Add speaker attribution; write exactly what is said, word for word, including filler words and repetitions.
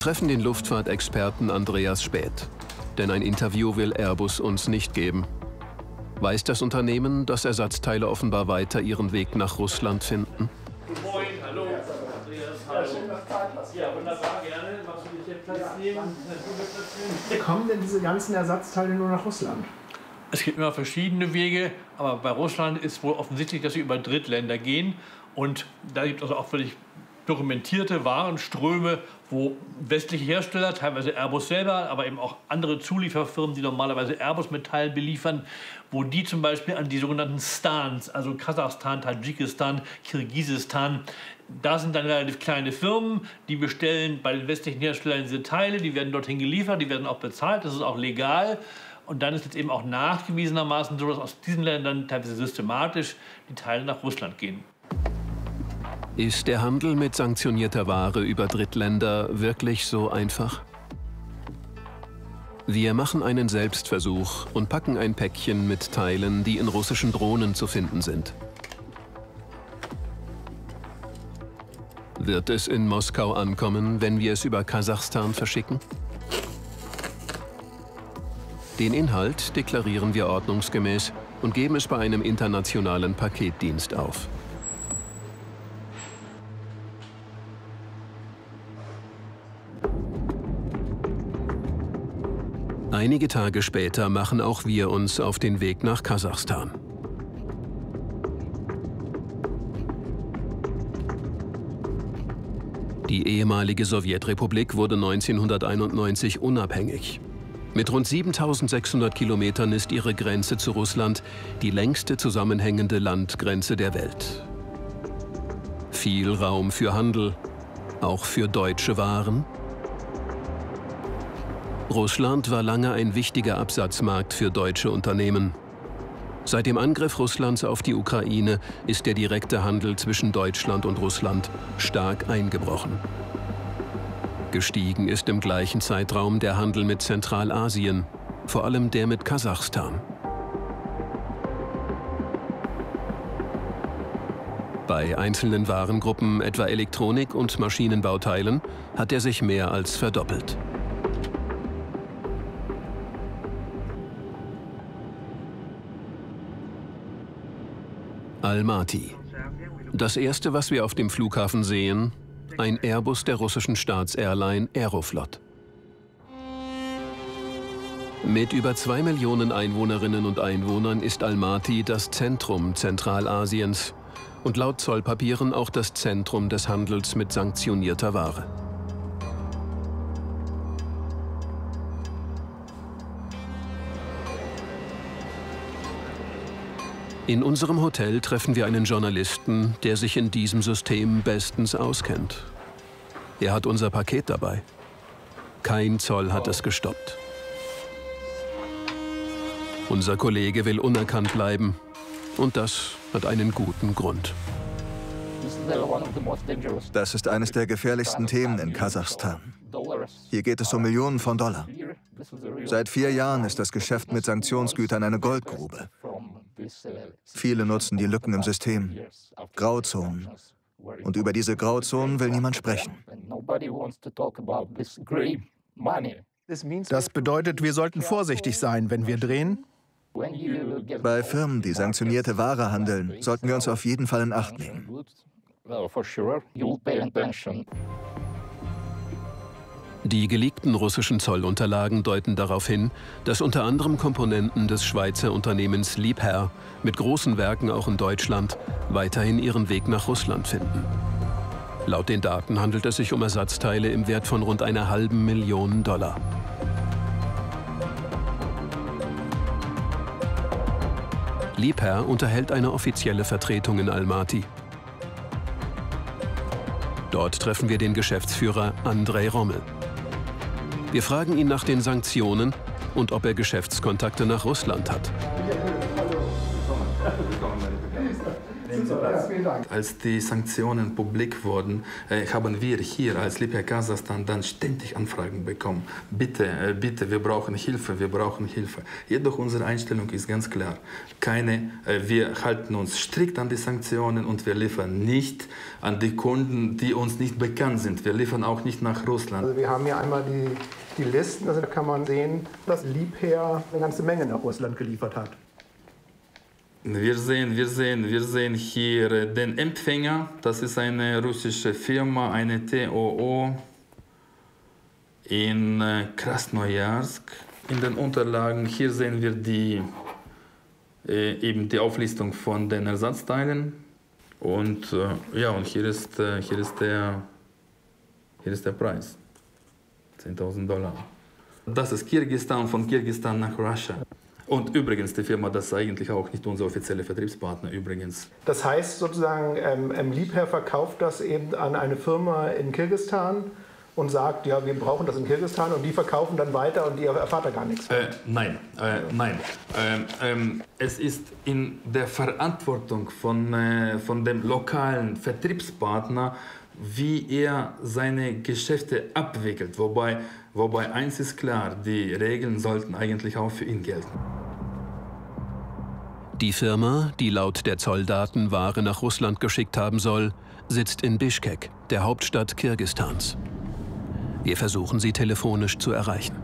Speaker 1: Treffen den Luftfahrtexperten Andreas Späth. Denn ein Interview will Airbus uns nicht geben. Weiß das Unternehmen, dass Ersatzteile offenbar weiter ihren Weg nach Russland finden?
Speaker 2: Moin, hallo. Andreas, hallo. Ja, wunderbar, gerne. Magst du dich hier Platz nehmen?
Speaker 3: Wie kommen denn diese ganzen Ersatzteile nur nach Russland?
Speaker 2: Es gibt immer verschiedene Wege, aber bei Russland ist wohl offensichtlich, dass sie über Drittländer gehen. Und da gibt es also auch völlig dokumentierte Warenströme, wo westliche Hersteller, teilweise Airbus selber, aber eben auch andere Zulieferfirmen, die normalerweise Airbus mit Teilen beliefern, wo die zum Beispiel an die sogenannten Stans, also Kasachstan, Tadschikistan, Kirgisistan, da sind dann relativ kleine Firmen, die bestellen bei den westlichen Herstellern diese Teile, die werden dorthin geliefert, die werden auch bezahlt, das ist auch legal. Und dann ist jetzt eben auch nachgewiesenermaßen so, dass aus diesen Ländern teilweise systematisch die Teile nach Russland gehen.
Speaker 1: Ist der Handel mit sanktionierter Ware über Drittländer wirklich so einfach? Wir machen einen Selbstversuch und packen ein Päckchen mit Teilen, die in russischen Drohnen zu finden sind. Wird es in Moskau ankommen, wenn wir es über Kasachstan verschicken? Den Inhalt deklarieren wir ordnungsgemäß und geben es bei einem internationalen Paketdienst auf. Einige Tage später machen auch wir uns auf den Weg nach Kasachstan. Die ehemalige Sowjetrepublik wurde neunzehnhunderteinundneunzig unabhängig. Mit rund siebentausendsechshundert Kilometern ist ihre Grenze zu Russland die längste zusammenhängende Landgrenze der Welt. Viel Raum für Handel, auch für deutsche Waren. Russland war lange ein wichtiger Absatzmarkt für deutsche Unternehmen. Seit dem Angriff Russlands auf die Ukraine ist der direkte Handel zwischen Deutschland und Russland stark eingebrochen. Gestiegen ist im gleichen Zeitraum der Handel mit Zentralasien, vor allem der mit Kasachstan. Bei einzelnen Warengruppen, etwa Elektronik und Maschinenbauteilen, hat er sich mehr als verdoppelt. Almaty. Das erste, was wir auf dem Flughafen sehen, ein Airbus der russischen Staatsairline Aeroflot. Mit über zwei Millionen Einwohnerinnen und Einwohnern ist Almaty das Zentrum Zentralasiens und laut Zollpapieren auch das Zentrum des Handels mit sanktionierter Ware. In unserem Hotel treffen wir einen Journalisten, der sich in diesem System bestens auskennt. Er hat unser Paket dabei. Kein Zoll hat es gestoppt. Unser Kollege will unerkannt bleiben. Und das hat einen guten Grund.
Speaker 4: Das ist eines der gefährlichsten Themen in Kasachstan. Hier geht es um Millionen von Dollar. Seit vier Jahren ist das Geschäft mit Sanktionsgütern eine Goldgrube. Viele nutzen die Lücken im System, Grauzonen. Und über diese Grauzonen will niemand sprechen.
Speaker 5: Das bedeutet, wir sollten vorsichtig sein, wenn wir drehen.
Speaker 4: Bei Firmen, die sanktionierte Ware handeln, sollten wir uns auf jeden Fall in Acht nehmen.
Speaker 1: Die geleakten russischen Zollunterlagen deuten darauf hin, dass unter anderem Komponenten des Schweizer Unternehmens Liebherr mit großen Werken auch in Deutschland weiterhin ihren Weg nach Russland finden. Laut den Daten handelt es sich um Ersatzteile im Wert von rund einer halben Million Dollar. Liebherr unterhält eine offizielle Vertretung in Almaty. Dort treffen wir den Geschäftsführer Andrei Rommel. Wir fragen ihn nach den Sanktionen und ob er Geschäftskontakte nach Russland hat.
Speaker 3: Ja, vielen Dank.
Speaker 6: Als die Sanktionen publik wurden, äh, haben wir hier als Liebherr Kasachstan dann ständig Anfragen bekommen. Bitte, äh, bitte, wir brauchen Hilfe, wir brauchen Hilfe. Jedoch unsere Einstellung ist ganz klar. Keine, äh, wir halten uns strikt an die Sanktionen und wir liefern nicht an die Kunden, die uns nicht bekannt sind. Wir liefern auch nicht nach Russland.
Speaker 3: Also wir haben hier einmal die, die Listen, also da kann man sehen, dass Liebherr eine ganze Menge nach Russland geliefert hat.
Speaker 6: Wir sehen, wir, sehen, wir sehen hier den Empfänger. Das ist eine russische Firma, eine T O O in Krasnojarsk. In den Unterlagen hier sehen wir die, äh, eben die Auflistung von den Ersatzteilen. Und, äh, ja, und hier, ist, äh, hier, ist der, hier ist der Preis. zehntausend Dollar. Das ist Kirgisistan, von Kirgisistan nach Russia. Und übrigens, die Firma, das ist eigentlich auch nicht unser offizieller Vertriebspartner übrigens.
Speaker 3: Das heißt sozusagen, ähm, Liebherr verkauft das eben an eine Firma in Kirgisistan und sagt, ja, wir brauchen das in Kirgisistan, und die verkaufen dann weiter und ihr erfahrt da gar nichts.
Speaker 6: Äh, nein, äh, nein. Ähm, ähm, es ist in der Verantwortung von, äh, von dem lokalen Vertriebspartner, wie er seine Geschäfte abwickelt. Wobei, wobei eins ist klar, die Regeln sollten eigentlich auch für ihn gelten.
Speaker 1: Die Firma, die laut der Zolldaten Ware nach Russland geschickt haben soll, sitzt in Bischkek, der Hauptstadt Kirgisistans. Wir versuchen, sie telefonisch zu erreichen.